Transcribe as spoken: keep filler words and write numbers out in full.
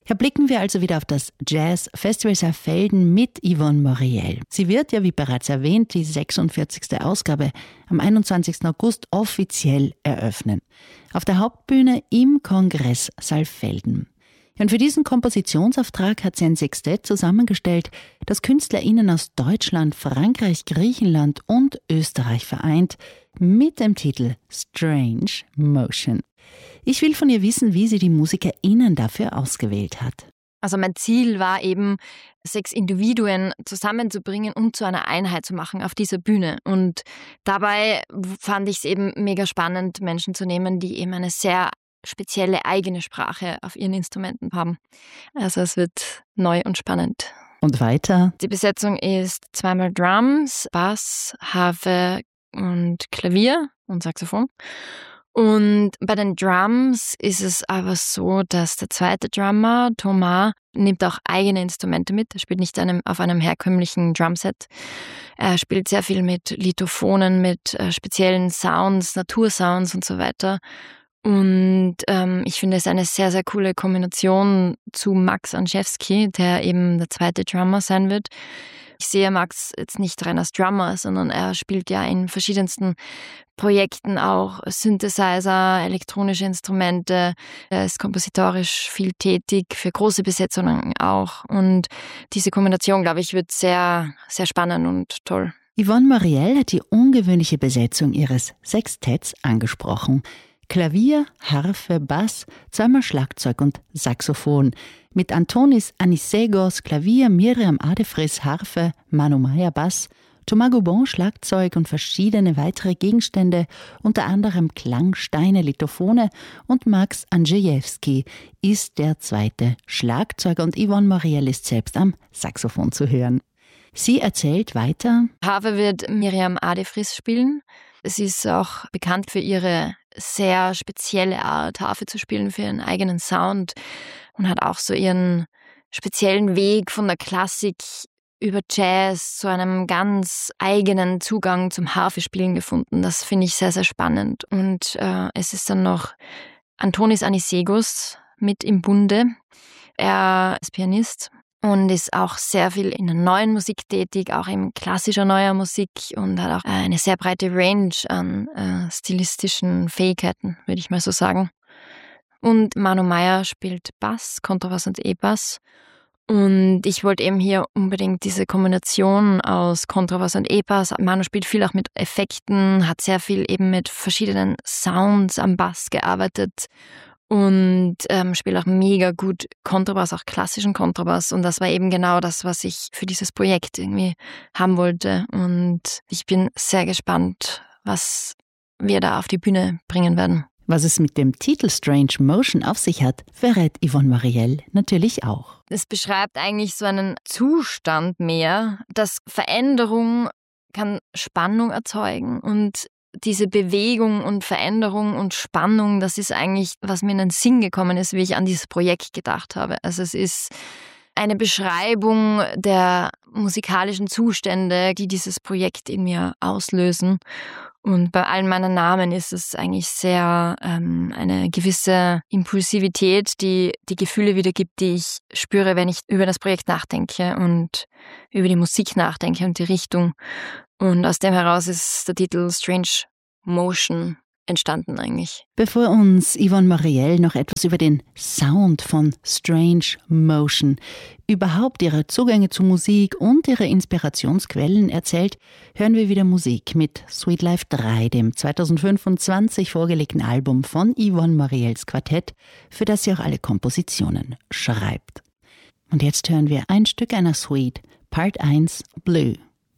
Ja, blicken wir also wieder auf das Jazz-Festival Saalfelden mit Yvonne Moriel. Sie wird ja, wie bereits erwähnt, die sechsundvierzigste Ausgabe am einundzwanzigsten August offiziell eröffnen. Auf der Hauptbühne im Kongress Saalfelden. Und für diesen Kompositionsauftrag hat sie ein Sextett zusammengestellt, das KünstlerInnen aus Deutschland, Frankreich, Griechenland und Österreich vereint, mit dem Titel Strange Motion. Ich will von ihr wissen, wie sie die MusikerInnen dafür ausgewählt hat. Also mein Ziel war eben, sechs Individuen zusammenzubringen und zu einer Einheit zu machen auf dieser Bühne. Und dabei fand ich es eben mega spannend, Menschen zu nehmen, die eben eine sehr spezielle eigene Sprache auf ihren Instrumenten haben. Also es wird neu und spannend. Und weiter? Die Besetzung ist zweimal Drums, Bass, Harfe und Klavier und Saxophon. Und bei den Drums ist es aber so, dass der zweite Drummer, Thomas, nimmt auch eigene Instrumente mit. Er spielt nicht einem, auf einem herkömmlichen Drumset. Er spielt sehr viel mit Lithophonen, mit äh, speziellen Sounds, Natursounds und so weiter. Und ähm, ich finde es eine sehr, sehr coole Kombination zu Max Anschewski, der eben der zweite Drummer sein wird. Ich sehe Max jetzt nicht rein als Drummer, sondern er spielt ja in verschiedensten Projekten auch Synthesizer, elektronische Instrumente. Er ist kompositorisch viel tätig, für große Besetzungen auch. Und diese Kombination, glaube ich, wird sehr, sehr spannend und toll. Yvonne Moriel hat die ungewöhnliche Besetzung ihres Sextetts angesprochen. Klavier, Harfe, Bass, zweimal Schlagzeug und Saxophon. Mit Antonis Anisegos Klavier, Miriam Adefris Harfe, Manu Meyer Bass, Thomas Goubon Schlagzeug und verschiedene weitere Gegenstände, unter anderem Klangsteine, Lithophone, und Max Andrzejewski ist der zweite Schlagzeuger und Yvonne Moriel ist selbst am Saxophon zu hören. Sie erzählt weiter. Harfe wird Miriam Adefris spielen. Sie ist auch bekannt für ihre sehr spezielle Art, Harfe zu spielen, für ihren eigenen Sound und hat auch so ihren speziellen Weg von der Klassik über Jazz zu einem ganz eigenen Zugang zum Harfespielen gefunden. Das finde ich sehr, sehr spannend. Und äh, es ist dann noch Antonis Anisegos mit im Bunde. Er ist Pianist und ist auch sehr viel in der neuen Musik tätig, auch in klassischer neuer Musik und hat auch eine sehr breite Range an äh, stilistischen Fähigkeiten, würde ich mal so sagen. Und Manu Meyer spielt Bass, Kontrabass und E-Bass. Und ich wollte eben hier unbedingt diese Kombination aus Kontrabass und E-Bass. Manu spielt viel auch mit Effekten, hat sehr viel eben mit verschiedenen Sounds am Bass gearbeitet. Und ähm, spiele auch mega gut Kontrabass, auch klassischen Kontrabass. Und das war eben genau das, was ich für dieses Projekt irgendwie haben wollte. Und ich bin sehr gespannt, was wir da auf die Bühne bringen werden. Was es mit dem Titel Strange Motion auf sich hat, verrät Yvonne Moriel natürlich auch. Es beschreibt eigentlich so einen Zustand mehr, dass Veränderung kann Spannung erzeugen und diese Bewegung und Veränderung und Spannung, das ist eigentlich, was mir in den Sinn gekommen ist, wie ich an dieses Projekt gedacht habe. Also es ist eine Beschreibung der musikalischen Zustände, die dieses Projekt in mir auslösen. Und bei allen meinen Namen ist es eigentlich sehr ähm, eine gewisse Impulsivität, die die Gefühle wiedergibt, die ich spüre, wenn ich über das Projekt nachdenke und über die Musik nachdenke und die Richtung. Und aus dem heraus ist der Titel Strange Motion entstanden eigentlich. Bevor uns Yvonne Moriel noch etwas über den Sound von Strange Motion, überhaupt ihre Zugänge zu Musik und ihre Inspirationsquellen erzählt, hören wir wieder Musik mit Sweet Life drei, dem zweitausendfünfundzwanzig vorgelegten Album von Yvonne Moriels Quartett, für das sie auch alle Kompositionen schreibt. Und jetzt hören wir ein Stück einer Suite, Part eins, Blue.